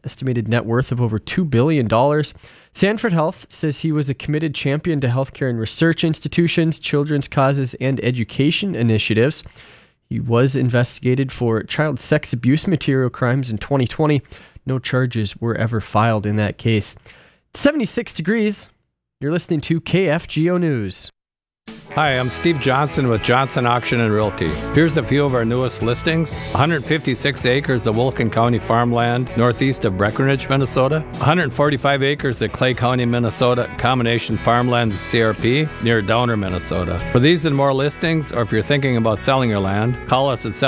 estimated net worth of over $2 billion. Sanford Health says he was a committed champion to healthcare and research institutions, children's causes, and education initiatives. He was investigated for child sex abuse material crimes in 2020. No charges were ever filed in that case. 76 degrees. You're listening to KFGO News. Hi, I'm Steve Johnson with Johnson Auction and Realty. Here's a few of our newest listings. 156 acres of Wilkin County farmland northeast of Breckenridge, Minnesota. 145 acres of Clay County, Minnesota, combination farmland CRP near Downer, Minnesota. For these and more listings, or if you're thinking about selling your land, call us at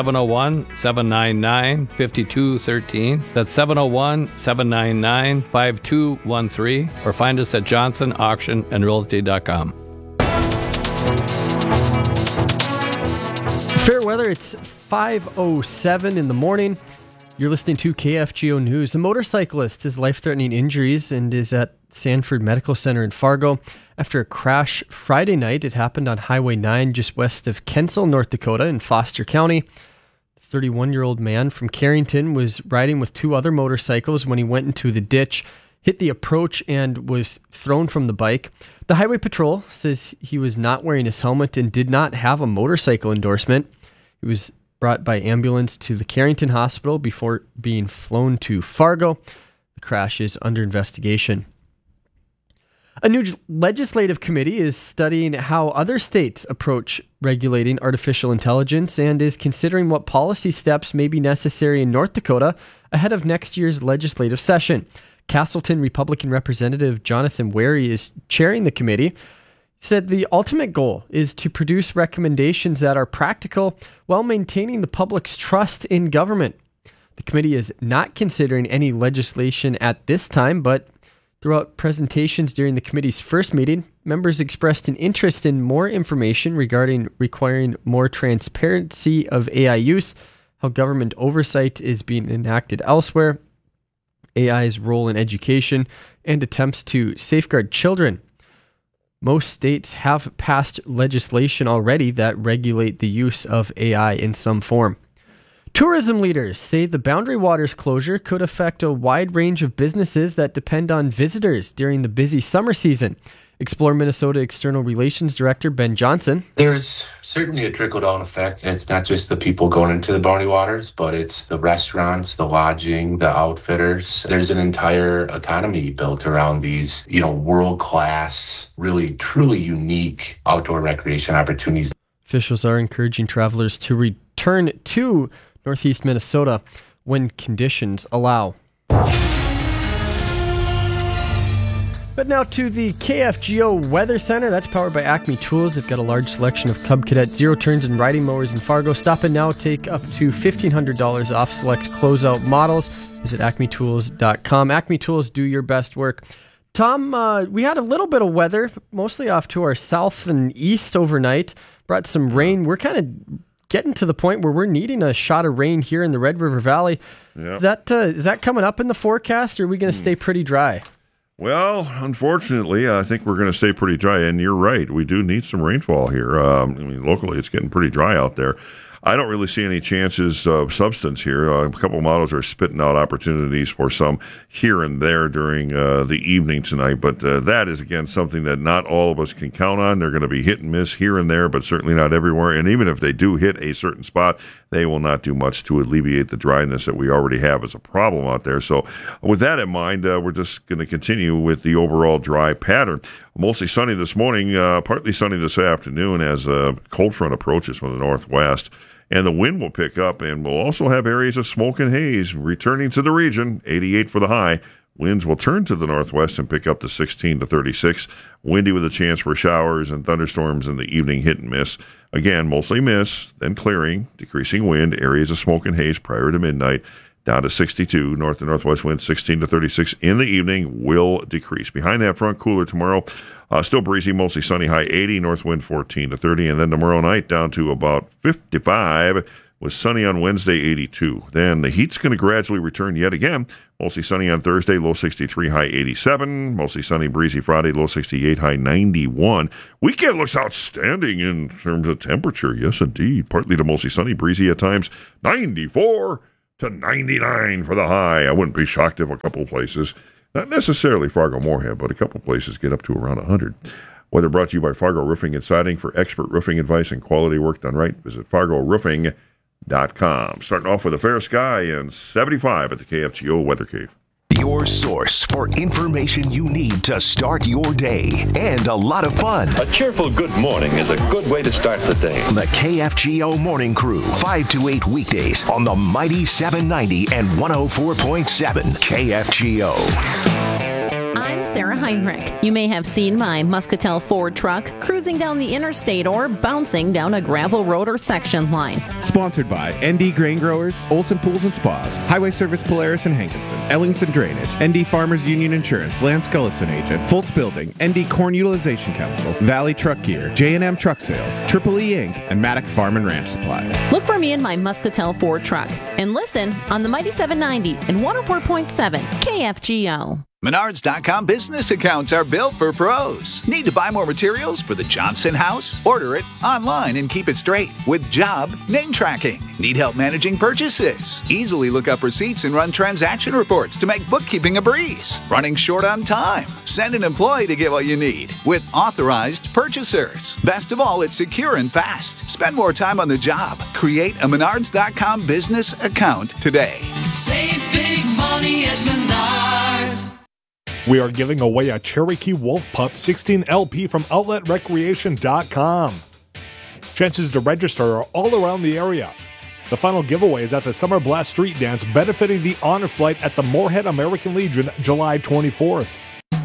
701-799-5213. That's 701-799-5213, or find us at johnsonauctionandrealty.com. Fair weather, it's 5:07 in the morning. You're listening to KFGO News. A motorcyclist has life-threatening injuries and is at Sanford Medical Center in Fargo after a crash Friday night. It happened on Highway 9 just west of Kensal, North Dakota in Foster County. The 31-year-old man from Carrington was riding with two other motorcycles when he went into the ditch, hit the approach, and was thrown from the bike. The Highway Patrol says he was not wearing his helmet and did not have a motorcycle endorsement. He was brought by ambulance to the Carrington Hospital before being flown to Fargo. The crash is under investigation. A new legislative committee is studying how other states approach regulating artificial intelligence and is considering what policy steps may be necessary in North Dakota ahead of next year's legislative session. Castleton Republican Representative Jonathan Wary is chairing the committee. He said the ultimate goal is to produce recommendations that are practical while maintaining the public's trust in government. The committee is not considering any legislation at this time, but throughout presentations during the committee's first meeting, members expressed an interest in more information regarding requiring more transparency of AI use, how government oversight is being enacted elsewhere, AI's role in education, and attempts to safeguard children. Most states have passed legislation already that regulate the use of AI in some form. Tourism leaders say the Boundary Waters closure could affect a wide range of businesses that depend on visitors during the busy summer season. Explore Minnesota External Relations Director Ben Johnson. There's certainly a trickle-down effect. It's not just the people going into the Boundary Waters, but it's the restaurants, the lodging, the outfitters. There's an entire economy built around these, world-class, really, truly unique outdoor recreation opportunities. Officials are encouraging travelers to return to Northeast Minnesota when conditions allow. But now to the KFGO Weather Center. That's powered by Acme Tools. They've got a large selection of Cub Cadet zero-turns and riding mowers in Fargo. Stop in now. Take up to $1,500 off select closeout models. Visit acmetools.com. Acme Tools, do your best work. Tom, we had a little bit of weather, mostly off to our south and east overnight. Brought some rain. We're kind of getting to the point where we're needing a shot of rain here in the Red River Valley. Yep. Is that coming up in the forecast, or are we going to stay pretty dry? Well, unfortunately, I think we're going to stay pretty dry, and you're right. We do need some rainfall here. Locally, it's getting pretty dry out there. I don't really see any chances of substance here. A couple of models are spitting out opportunities for some here and there during the evening tonight, but that is, again, something that not all of us can count on. They're going to be hit and miss here and there, but certainly not everywhere. And even if they do hit a certain spot, they will not do much to alleviate the dryness that we already have as a problem out there. So with that in mind, we're just going to continue with the overall dry pattern. Mostly sunny this morning, partly sunny this afternoon as a cold front approaches from the northwest. And the wind will pick up, and we'll also have areas of smoke and haze returning to the region, 88 for the high. Winds will turn to the northwest and pick up to 16 to 36. Windy with a chance for showers and thunderstorms in the evening, hit and miss. Again, mostly miss, then clearing, decreasing wind, areas of smoke and haze prior to midnight. Down to 62, north and northwest winds 16 to 36 in the evening will decrease. Behind that front, cooler tomorrow. Still breezy, mostly sunny, high 80, north wind 14 to 30. And then tomorrow night down to about 55 with sunny on Wednesday, 82. Then the heat's going to gradually return yet again. Mostly sunny on Thursday, low 63, high 87. Mostly sunny, breezy Friday, low 68, high 91. Weekend looks outstanding in terms of temperature. Yes, indeed. Partly to mostly sunny, breezy at times, 94. to 99 for the high. I wouldn't be shocked if a couple places, not necessarily Fargo-Moorhead, but a couple places get up to around 100. Weather brought to you by Fargo Roofing and Siding. For expert roofing advice and quality work done right, visit FargoRoofing.com. Starting off with a fair sky and 75 at the KFGO Weather Cave. Your source for information you need to start your day and a lot of fun. A cheerful good morning is a good way to start the day. The KFGO Morning Crew, 5 to 8 weekdays on the mighty 790 and 104.7 KFGO. I'm Sarah Heinrich. You may have seen my Muscatel Ford truck cruising down the interstate or bouncing down a gravel road or section line. Sponsored by ND Grain Growers, Olson Pools and Spas, Highway Service Polaris and Hankinson, Ellingson Drainage, ND Farmers Union Insurance, Lance Gullison Agent, Foltz Building, ND Corn Utilization Council, Valley Truck Gear, J&M Truck Sales, Triple E Inc., and Maddock Farm and Ranch Supply. Look for me in my Muscatel Ford truck and listen on the mighty 790 and 104.7 KFGO. Menards.com business accounts are built for pros. Need to buy more materials for the Johnson house? Order it online and keep it straight with job name tracking. Need help managing purchases? Easily look up receipts and run transaction reports to make bookkeeping a breeze. Running short on time? Send an employee to get what you need with authorized purchasers. Best of all, it's secure and fast. Spend more time on the job. Create a Menards.com business account today. Save big money at Menards. We are giving away a Cherokee Wolf Pup 16 LP from OutletRecreation.com. Chances to register are all around the area. The final giveaway is at the Summer Blast Street Dance benefiting the Honor Flight at the Moorhead American Legion July 24th.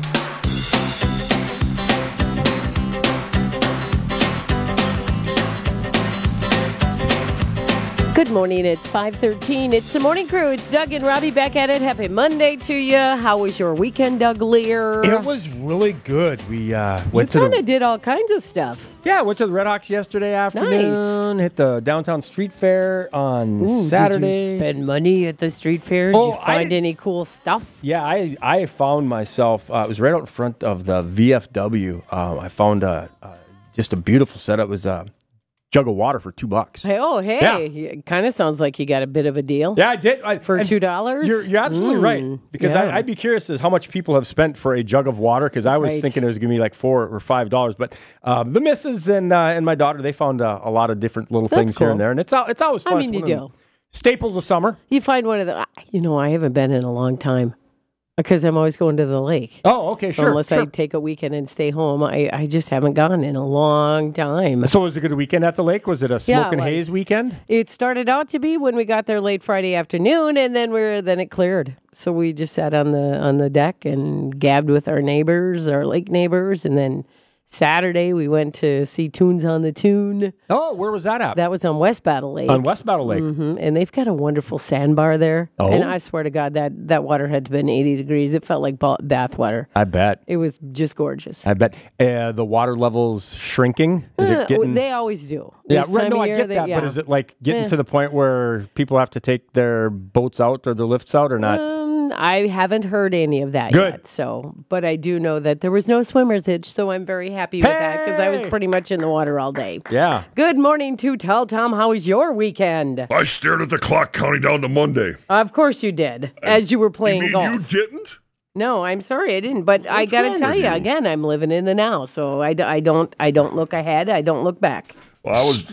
Good morning. It's 5:13. It's the Morning Crew. It's Doug and Robbie back at it. Happy Monday to you. How was your weekend, Doug Lear? It was really good. We went to kind of did all kinds of stuff. Yeah, went to the Red Hawks yesterday afternoon. Nice. Hit the downtown street fair on Saturday. Did you spend money at the street fair? Did you find any cool stuff? Yeah, I found myself. It was right out in front of the VFW. I found just a beautiful setup. It was jug of water for $2. Hey, It kind of sounds like you got a bit of a deal. Yeah, I did. For $2? You're absolutely right. Because I'd be curious as how much people have spent for a jug of water, because I was thinking it was going to be like $4 or $5. But the missus and my daughter, they found a lot of different little things here and there. And it's always fun. I mean, you do. Staples of summer. You find one of the, I haven't been in a long time. Because I'm always going to the lake. Oh, okay, so unless I take a weekend and stay home, I just haven't gone in a long time. So was it a good weekend at the lake? Was it a smoke and haze weekend? It started out to be when we got there late Friday afternoon, and then it cleared. So we just sat on the deck and gabbed with our neighbors, our lake neighbors, and then Saturday, we went to see Tunes on the Tune. Oh, where was that at? That was on West Battle Lake. On West Battle Lake. Mm-hmm. And they've got a wonderful sandbar there. Oh. And I swear to God, that water had to been 80 degrees. It felt like bath water. I bet. It was just gorgeous. I bet. The water level's shrinking? Is it getting... They always do. Yeah, right. No, I get that. But is it like getting to the point where people have to take their boats out or their lifts out or not? I haven't heard any of that yet. So, but I do know that there was no swimmer's itch, so I'm very happy with that because I was pretty much in the water all day. Yeah. Good morning to Tall Tom. How was your weekend? I stared at the clock counting down to Monday. Of course you did, as you were playing golf. You didn't? No, I'm sorry, I didn't. But I got to tell you again, I'm living in the now, so I don't look ahead. I don't look back. Well, I was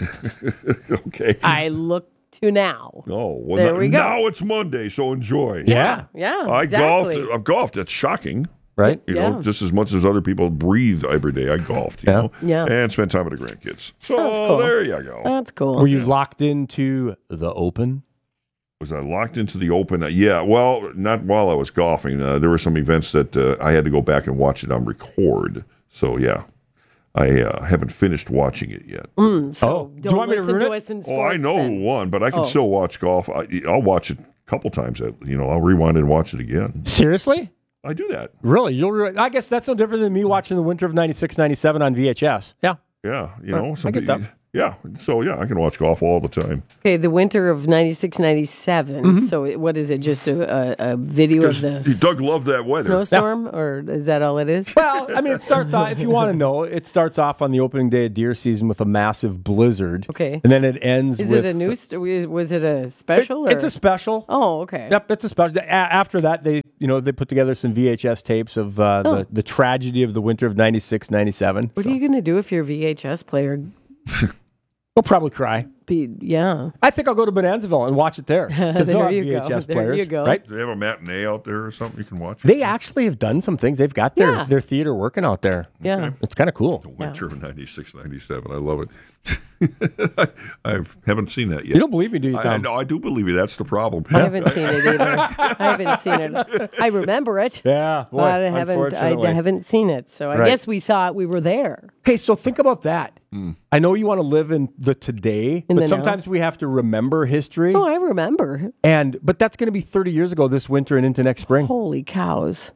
okay. I look to now. Oh, well, there we go. Now it's Monday, so enjoy. Yeah. Exactly. I've golfed. That's shocking. Right? You know, just as much as other people breathe every day, I golfed, you know? Yeah. And spent time with the grandkids. So cool. There you go. That's cool. Were you locked into the Open? Was I locked into the Open? Yeah, well, not while I was golfing. There were some events that I had to go back and watch it on record. So, yeah. I haven't finished watching it yet. So do you want me to ruin it? Us in sports, I know who won, but I can still watch golf. I'll watch it a couple times. I'll rewind and watch it again. Seriously? I do that. Really? I guess that's no different than me watching the winter of 96, 97 on VHS. Yeah. Yeah. I get that. Yeah. So, I can watch golf all the time. Okay, the winter of 96, 97. Mm-hmm. So what is it, just a video of the Doug loved that weather. snowstorm, or is that all it is? Well, I mean, it starts off, if you want to know, it starts off on the opening day of deer season with a massive blizzard. Okay. And then it ends Is with... it a new, was it a special? It's or? a special. Oh, okay. Yep, it's a special. After that, they put together some VHS tapes of the tragedy of the winter of 96, 97. What are you going to do if you're a VHS player? We'll probably cry. Yeah. I think I'll go to Bonanzaville and watch it there. 'Cause they'll have VHS There players, you go. right? Do they have a matinee out there or something you can watch? They actually have done some things. They've got their theater working out there. Yeah. It's kind of cool. The winter of 96, 97. I love it. I haven't seen that yet. You don't believe me, do you, Tom? No, I do believe you. That's the problem. I haven't seen it either. I haven't seen it. I remember it. Yeah, boy, but I unfortunately. haven't seen it. So I Right. guess we saw it. We were there. Okay, so think about that. I know you want to live in the today, In but the sometimes we have to remember history. Oh, I remember. But that's going to be 30 years ago this winter and into next spring. Holy cows.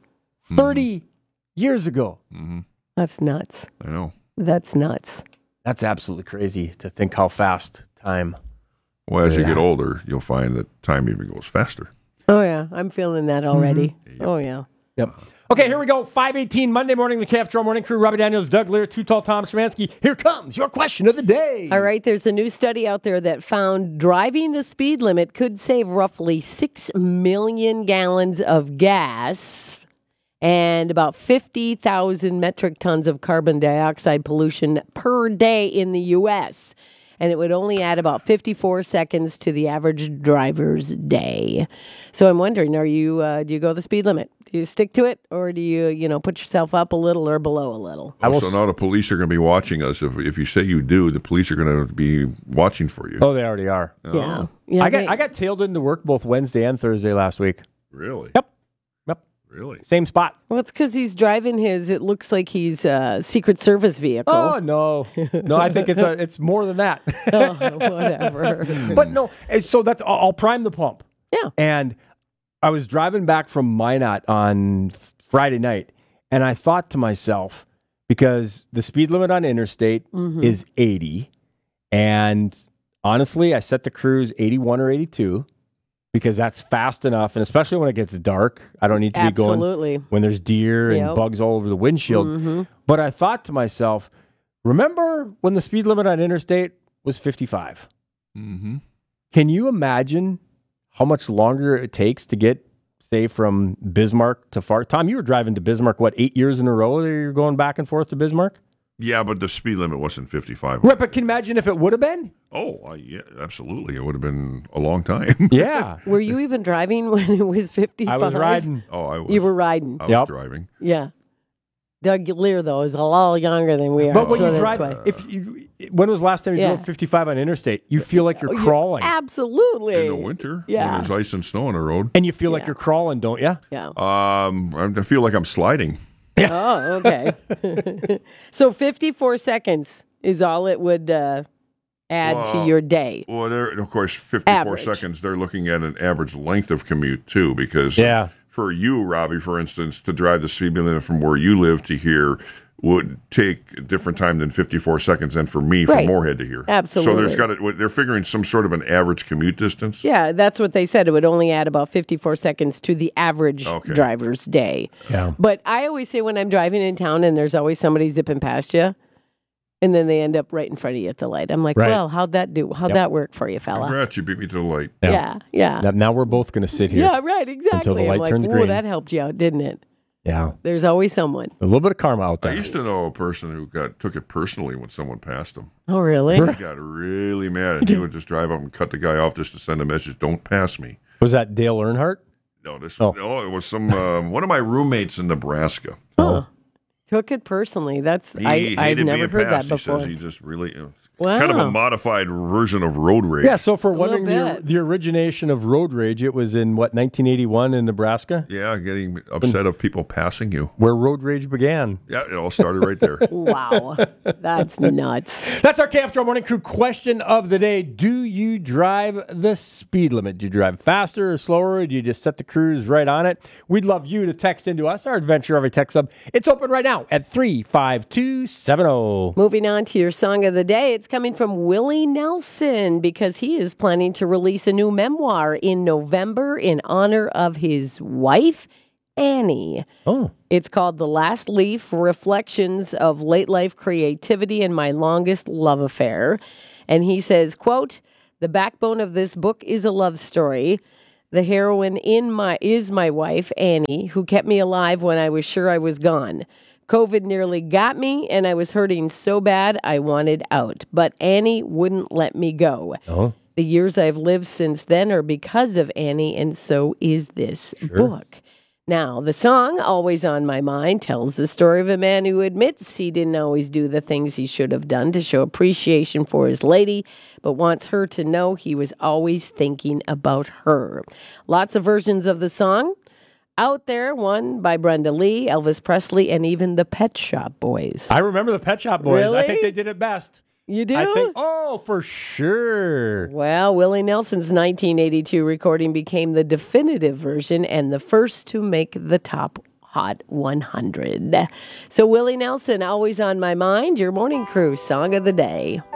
30 years ago. That's nuts. I know. That's nuts. That's absolutely crazy to think how fast time. Well, as you get older, you'll find that time even goes faster. Oh, yeah. I'm feeling that already. Oh, yeah. Yep. Okay, here we go. 5:18 Monday morning, the KFGO Morning Crew. Robbie Daniels, Doug Lear, Too Tall Tom Szymanski. Here comes your question of the day. All right, there's a new study out there that found driving the speed limit could save roughly 6 million gallons of gas and about 50,000 metric tons of carbon dioxide pollution per day in the U.S., and it would only add about 54 seconds to the average driver's day. So I'm wondering, do you go the speed limit? Do you stick to it, or do you put yourself up a little or below a little? So now the police are going to be watching us. If you say you do, the police are going to be watching for you. Oh, they already are. Yeah. I got tailed into work both Wednesday and Thursday last week. Really? Yep. Really? Same spot. Well, it's because he's driving it looks like he's a Secret Service vehicle. Oh, no. No, I think it's more than that. Oh, whatever. But no, so I'll prime the pump. Yeah. And I was driving back from Minot on Friday night, and I thought to myself, because the speed limit on interstate is 80, and honestly, I set the cruise 81 or 82, because that's fast enough, and especially when it gets dark, I don't need to be going when there's deer and bugs all over the windshield. But I thought to myself, remember when the speed limit on interstate was 55? Can you imagine how much longer it takes to get, say, from Bismarck to Far? Tom, you were driving to Bismarck, 8 years in a row that you're going back and forth to Bismarck? Yeah, but the speed limit wasn't 55. Right, but can you imagine if it would have been? Oh, yeah, absolutely. It would have been a long time. Yeah. Were you even driving when it was 55? I was riding. Oh, I was. You were riding. I was driving. Yeah. Doug Lear, though, is a lot younger than we are. But when so you that's drive, why. when was the last time you drove 55 on interstate? You feel like you're crawling. Absolutely. In the winter, Yeah. when there's ice and snow on the road. And you feel like you're crawling, don't you? Yeah. I feel like I'm sliding. Oh, okay. So 54 seconds is all it would add to your day. Well, of course, 54 Average. seconds, they're looking at an average length of commute, too, because for you, Robbie, for instance, to drive the speed limit from where you live to here would take a different time than 54 seconds than for me from Moorhead to here. Absolutely. So they're figuring some sort of an average commute distance. Yeah, that's what they said. It would only add about 54 seconds to the average driver's day. Yeah. But I always say when I'm driving in town and there's always somebody zipping past you, and then they end up right in front of you at the light. I'm like, well, how'd that do? How'd that work for you, fella? Congrats, you beat me to the light. Yeah. Now we're both going to sit here. Yeah, right, exactly. Until the light I'm like, turns ooh, green. that helped you out, didn't it? Yeah. There's always someone. A little bit of karma out there. I used to know a person who took it personally when someone passed him. Oh, really? He got really mad, and he would just drive up and cut the guy off just to send a message, "Don't pass me." Was that Dale Earnhardt? No, it was some one of my roommates in Nebraska. Oh. Took it personally. I've never heard that before. He says he just really Wow. kind of a modified version of road rage. Yeah, so for wondering the origination of road rage, it was in, 1981 in Nebraska? Yeah, getting upset of people passing you. Where road rage began. Yeah, it all started right there. Wow. That's nuts. That's our KFGO Morning Crew question of the day. Do you drive the speed limit? Do you drive faster or slower? Or do you just set the cruise right on it? We'd love you to text into us. Our Adventure Every Text Sub. It's open right now at 35270. Moving on to your song of the day. It's it's coming from Willie Nelson because he is planning to release a new memoir in November in honor of his wife, Annie. Oh. It's called The Last Leaf, Reflections of Late Life Creativity and My Longest Love Affair. And he says, quote, "The backbone of this book is a love story. The heroine is my wife, Annie, who kept me alive when I was sure I was gone. COVID nearly got me, and I was hurting so bad I wanted out. But Annie wouldn't let me go. Oh. The years I've lived since then are because of Annie, and so is this book." Now, the song, Always on My Mind, tells the story of a man who admits he didn't always do the things he should have done to show appreciation for his lady, but wants her to know he was always thinking about her. Lots of versions of the song out there, one by Brenda Lee, Elvis Presley, and even the Pet Shop Boys. I remember the Pet Shop Boys. Really? I think they did it best. You do? I think, for sure. Well, Willie Nelson's 1982 recording became the definitive version and the first to make the top Hot 100. So Willie Nelson, Always on My Mind, your morning crew song of the day.